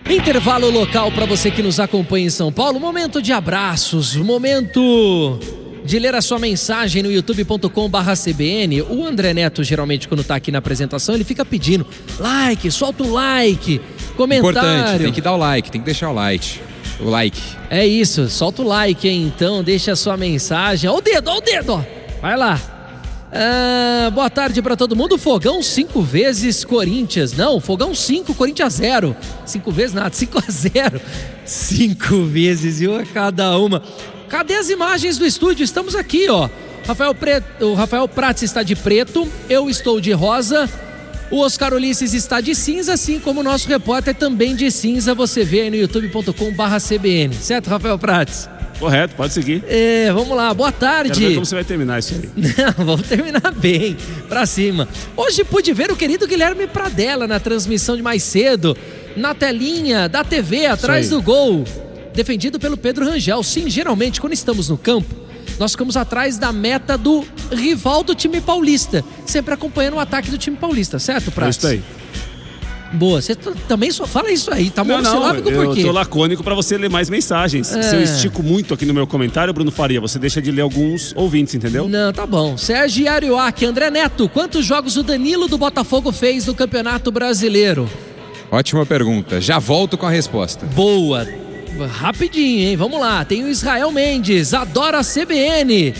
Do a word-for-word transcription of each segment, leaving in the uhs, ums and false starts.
Intervalo local para você que nos acompanha em São Paulo. Momento de abraços, momento de ler a sua mensagem no youtube ponto com barra C B N. O André Neto, geralmente, quando tá aqui na apresentação, ele fica pedindo like, solta o like, comentário. Importante, tem que dar o like, tem que deixar o like. O like. É isso, solta o like, hein? Então, deixa a sua mensagem. Ó o dedo, ó o dedo, ó. Vai lá. Ah, boa tarde pra todo mundo. Fogão cinco vezes Corinthians. Não, Fogão cinco, Corinthians zero. Cinco vezes nada, cinco a zero. Cinco vezes e uma cada uma. Cadê as imagens do estúdio? Estamos aqui, ó. Rafael Preto, o Rafael Prats está de preto, eu estou de rosa. O Oscar Ulisses está de cinza, assim como o nosso repórter também de cinza. Você vê aí no youtube ponto com barra C B N. Certo, Rafael Prats? Correto, pode seguir. É, vamos lá, boa tarde. Quero ver como você vai terminar isso aí. Não, vamos terminar bem, pra cima. Hoje pude ver o querido Guilherme Pradella na transmissão de mais cedo, na telinha da T V, atrás do gol, defendido pelo Pedro Rangel. Sim, geralmente, quando estamos no campo, nós ficamos atrás da meta do rival do time paulista, sempre acompanhando o ataque do time paulista, certo, Prats? É isso aí. Boa, você também só fala isso aí, tá monossilábico por quê? Eu tô lacônico pra você ler mais mensagens. É. Se eu estico muito aqui no meu comentário, Bruno Faria, você deixa de ler alguns ouvintes, entendeu? Não, tá bom. Sérgio Arioac, André Neto, quantos jogos o Danilo do Botafogo fez no Campeonato Brasileiro? Ótima pergunta, já volto com a resposta. Boa, rapidinho, hein? Vamos lá, tem o Israel Mendes, adora a C B N.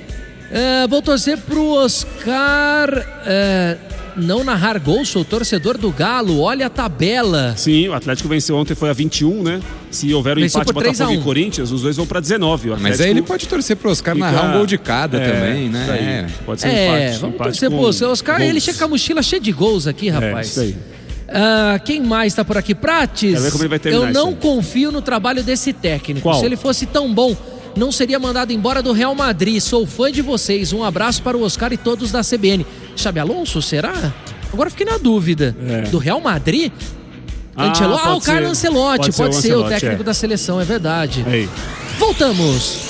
É, vou torcer pro Oscar... É... não narrar gol, sou torcedor do Galo, olha a tabela. Sim, o Atlético venceu ontem, foi a vinte e um, né? Se houver o um empate Botafogo e Corinthians, os dois vão pra dezenove. O Mas aí ele pode torcer pro Oscar fica... narrar um gol de cada é, também, né? É. Pode ser um é, empate. vamos empate torcer pro Oscar, gols. Ele chega com a mochila cheia de gols aqui, rapaz. É, isso aí. Ah, quem mais tá por aqui? Prates, Quero ver como ele vai terminar eu não isso aí. confio no trabalho desse técnico. Qual? Se ele fosse tão bom, não seria mandado embora do Real Madrid. Sou fã de vocês. Um abraço para o Oscar e todos da C B N. Xabi Alonso, será? Agora fiquei na dúvida. É. Do Real Madrid? Ah, Ancelotti? Ah, o Carlo Ancelotti. Pode, pode ser, ser o, o Ancelotti, técnico é. da seleção, é verdade. Ei. Voltamos.